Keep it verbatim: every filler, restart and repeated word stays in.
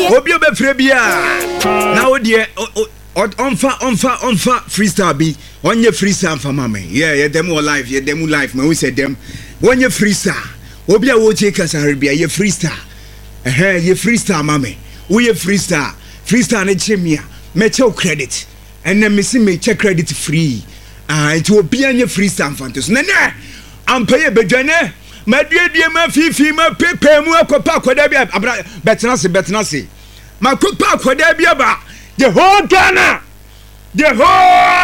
obi obefre bia na wo de onfa onfa onfa freestyle bi onye freestyle for mama yeah yeah them all live yeah them live man we said them onye freestyle obi a wo che kasare bia ye freestyle eh ye freestyle mama wo ye freestyle freestyle ne chemia me che credit and then me see me check credit free ah it will be anye freestyle fantasy na na ampaye bedwane maduedie ma fifi ma pepe mu akopa akoda bia betena se betena se makopa akoda bia ba the whole Ghana the whole